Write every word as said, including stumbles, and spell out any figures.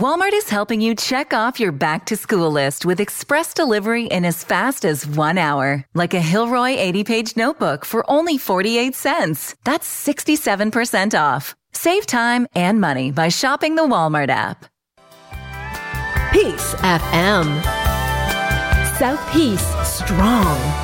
Walmart is helping you check off your back-to-school list with express delivery in as fast as one hour. Like a Hilroy eighty-page notebook for only forty-eight cents. That's sixty-seven percent off. Save time and money by shopping the Walmart app. Peace F M. South Peace Strong.